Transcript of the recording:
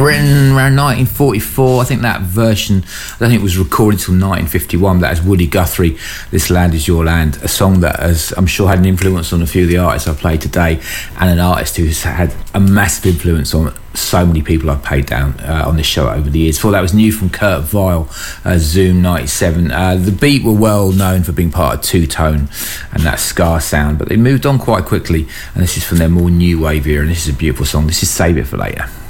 written around 1944. I think that version, I don't think it was recorded until 1951, but that is Woody Guthrie, This Land Is Your Land, a song that has, I'm sure, had an influence on a few of the artists I've played today, and an artist who's had a massive influence on so many people I've played down on this show over the years. Before that was new from Kurt Vile, Zoom 97. The Beat were well known for being part of Two Tone and that ska sound, but they moved on quite quickly, and this is from their more new wave era, and this is a beautiful song. This is Save It For Later.